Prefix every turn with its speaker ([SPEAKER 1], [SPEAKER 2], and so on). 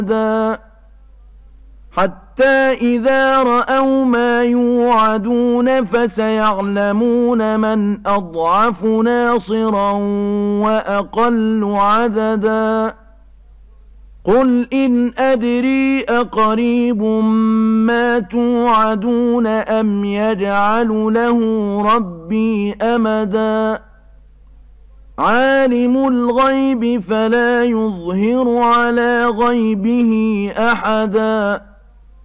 [SPEAKER 1] حتى إذا رأوا ما يوعدون فسيعلمون من أضعف ناصرا وأقل عددا قل إن أدري أقريب ما توعدون أم يجعل له ربي أمدا عالم الغيب فلا يظهر على غيبه أحدا